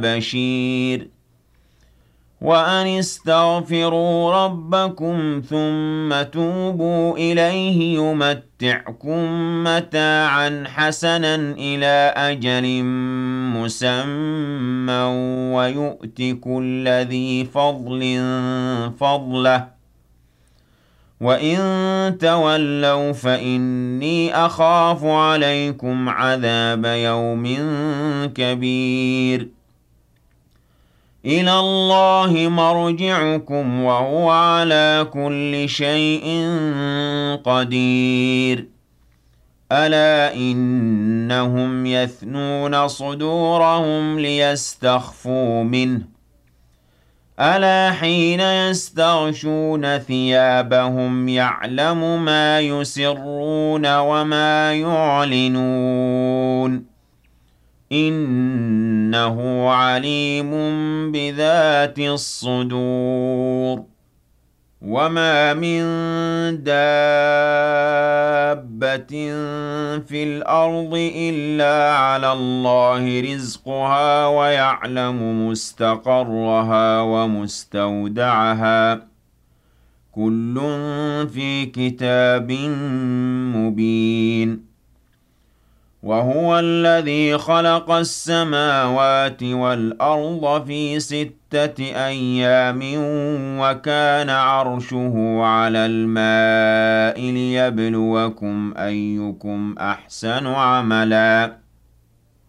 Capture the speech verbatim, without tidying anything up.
بشير وأن استغفروا ربكم ثم توبوا إليه يمتعكم متاعا حسنا إلى أجل مسمى ويؤت كل ذي فضل فضله وإن تولوا فإني أخاف عليكم عذاب يوم كبير إلى الله مرجعكم وهو على كل شيء قدير ألا إنهم يثنون صدورهم ليستخفوا منه ألا حين يستغشون ثيابهم يعلم ما يسرون وما يعلنون إنه عليم بذات الصدور وما من دابة في الأرض إلا على الله رزقها ويعلم مستقرها ومستودعها كل في كتاب مبين وهو الذي خلق السماوات والأرض في ستة أيام وكان عرشه على الماء ليبلوكم أيكم أحسن عملاً